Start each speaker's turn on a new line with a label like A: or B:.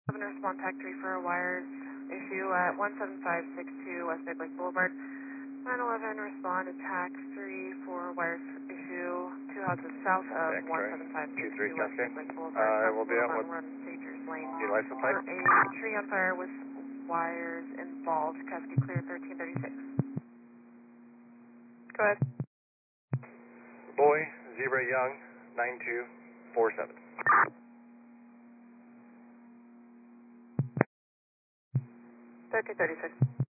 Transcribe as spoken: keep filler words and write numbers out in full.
A: seven respond tech three for a wires issue at one seven five six two West Big Lake Boulevard. nine eleven respond attack three for wires issue two houses south of one seven five six two West Big Lake Boulevard.
B: Uh, we'll be on
A: Mountain
B: with
A: Run, Sagers Lane.
B: the license plate.
A: For a tree on fire with wires involved. Cascade clear thirteen thirty-six. Go ahead.
B: Boy, Zebra Young, nine two four seven.
A: thirteen thirty-six.